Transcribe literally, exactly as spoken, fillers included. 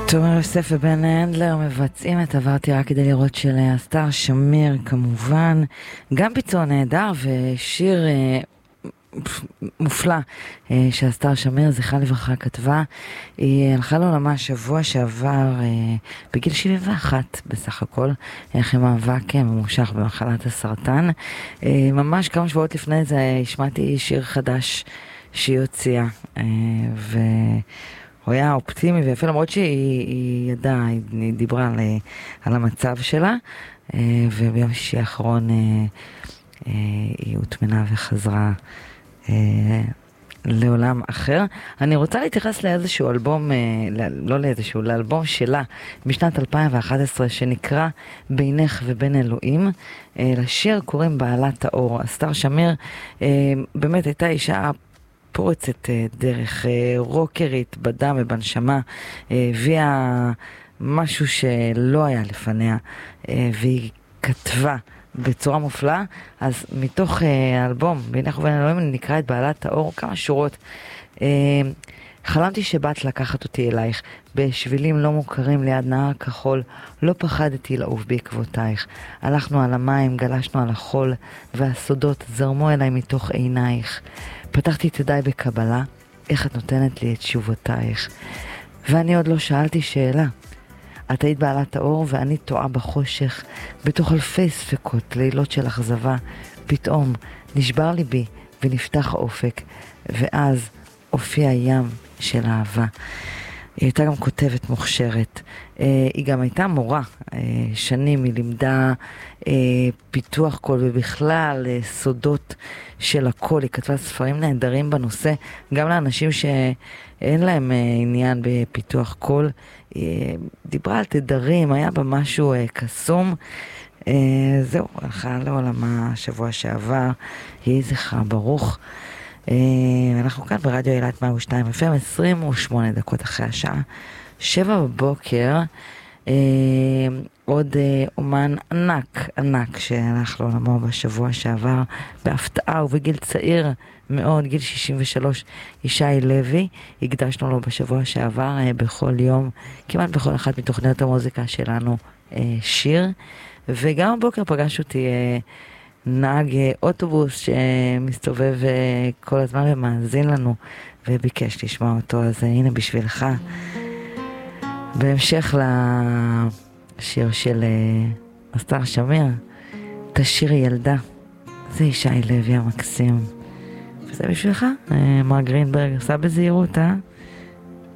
תומר יוסף ובן הנדלר מבצעים את עברתי רק כדי לראות של אסתר שמיר כמובן, גם ביצוע נהדר ושיר אה, מופלא אה, שאסתר שמיר זכרה לברכה כתבה. היא הלכה לעולמה שבוע שעבר אה, בגיל שבעים ואחת בסך הכל, אחרי מאבק ממושך במחלת הסרטן. אה, ממש כמה שבועות לפני זה השמעתי שיר חדש שהיא הוציאה אה, ו... הוא היה אופטימי ויפה, למרות שהיא ידעה, היא דיברה על, על המצב שלה, וביום שישי האחרון היא הותמנה וחזרה לעולם אחר. אני רוצה להתייחס לאיזשהו אלבום, לא לאיזשהו, לאלבום שלה משנת אלפיים ואחת עשרה שנקרא בינך ובין אלוהים. לשיר קוראים בעלת האור. אסתר שמיר באמת הייתה אישה פורצת דרך, רוקרית בדם ובנשמה, הביאה משהו שלא היה לפניה, והיא כתבה בצורה מופלאה. אז מתוך האלבום בינך ובין אלוהים נקרא את בעלת האור, כמה שורות. חלמתי שבאת לקחת אותי אלייך, בשבילים לא מוכרים ליד נהר כחול, לא פחדתי לעוף בעקבותייך. הלכנו על המים, גלשנו על החול, והסודות זרמו אליי מתוך עינייך. פתחתי את ידיי בקבלה, איך את נותנת לי את תשובותייך. ואני עוד לא שאלתי שאלה. את היית בעלת האור ואני טועה בחושך, בתוך אלפי ספקות, לילות של אכזבה. פתאום נשבר ליבי ונפתח האופק, ואז הופיע ים של אהבה. היא הייתה גם כותבת מוכשרת. היא גם הייתה מורה. שנים היא לימדה פיתוח קול ובכלל סודות של הקול. היא כתבה ספרים נהדרים בנושא, גם לאנשים שאין להם עניין בפיתוח קול. היא דיברה על תדרים, היה בה משהו קסום. זהו, הלכה לעולמה שבוע שעבר. יהי זכרה ברוך. אנחנו כאן ברדיו אילת מאה ושתיים אף אם, עשרים ושמונה דקות אחרי השעה שבע בבוקר. עוד אומן ענק ענק שהלך לעולמו בשבוע שעבר בהפתעה ובגיל צעיר מאוד, גיל שישים ושלוש, ישי לוי. הקדשנו לו בשבוע שעבר בכל יום, כמעט בכל אחת מתוכניות המוזיקה שלנו, שיר. וגם הבוקר פגש אותי נהג אוטובוס שמסתובב כל הזמן ומאזין לנו וביקש לשמוע אותו, אז הנה בשבילך, בהמשך לשיר של אסתר שמיר, תשאירי ילדה. זה ישי לוי המקסים, וזה בשבילך. מר גרינברג עשה בזהירות, אה?